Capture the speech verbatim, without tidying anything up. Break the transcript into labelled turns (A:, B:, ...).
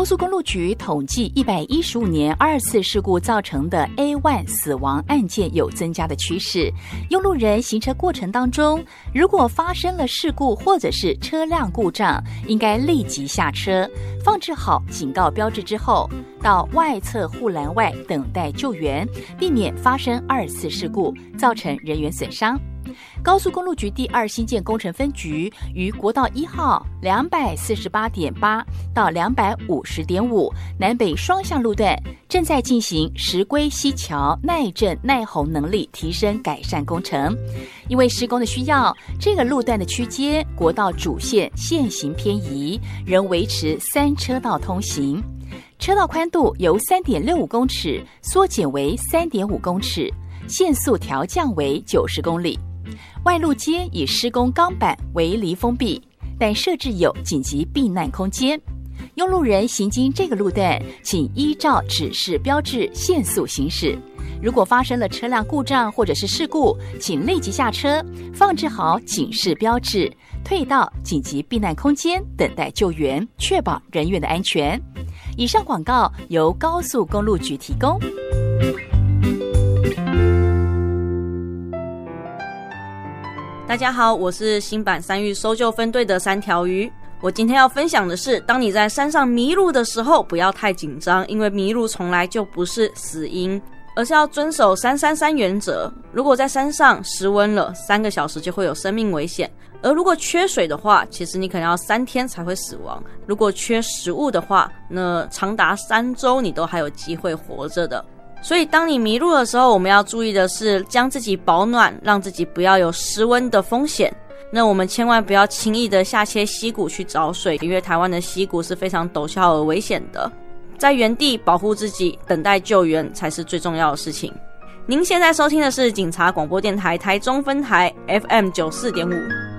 A: 高速公路局统计一百一十五年二次事故造成的 A 一 死亡案件有增加的趋势。用路人行车过程当中，如果发生了事故或者是车辆故障，应该立即下车，放置好警告标志之后，到外侧护栏外等待救援，避免发生二次事故，造成人员损伤。高速公路局第二新建工程分局于国道一号两百四十八点八到两百五十点五南北双向路段，正在进行石龟溪桥耐震耐洪能力提升改善工程。因为施工的需要，这个路段的区间国道主线线行偏移，仍维持三车道通行。车道宽度由 三点六五公尺缩减为 三点五公尺，限速调降为九十公里。外路街以施工钢板围篱封闭，但设置有紧急避难空间。用路人行经这个路段，请依照指示标志限速行驶。如果发生了车辆故障或者是事故，请立即下车，放置好警示标志，退到紧急避难空间等待救援，确保人员的安全。以上广告由高速公路局提供。
B: 大家好，我是新版山域搜救分队的三条鱼。我今天要分享的是，当你在山上迷路的时候，不要太紧张，因为迷路从来就不是死因，而是要遵守三三三原则。如果在山上失温了，三个小时就会有生命危险。而如果缺水的话，其实你可能要三天才会死亡。如果缺食物的话，那长达三周你都还有机会活着的。所以当你迷路的时候，我们要注意的是将自己保暖，让自己不要有失温的风险。那我们千万不要轻易的下切溪谷去找水，因为台湾的溪谷是非常陡峭而危险的。在原地保护自己，等待救援才是最重要的事情。您现在收听的是警察广播电台台中分台 F M 九十四点五。